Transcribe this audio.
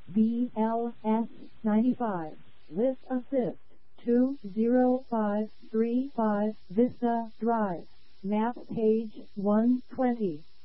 BLS 95. Lift Assist 20535 Vista Drive. Map page 120.